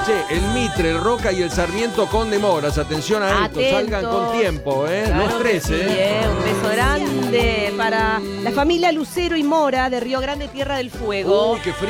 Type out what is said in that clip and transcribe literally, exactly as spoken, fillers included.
Che, el Mitre, el Roca y el Sarmiento con demoras. Atención a esto, Atentos. salgan con tiempo, ¿eh? Claro Los tres, que sí, ¿eh? ¿eh? Un beso grande para la familia Lucero y Mora de Río Grande, Tierra del Fuego. Uy, qué frío.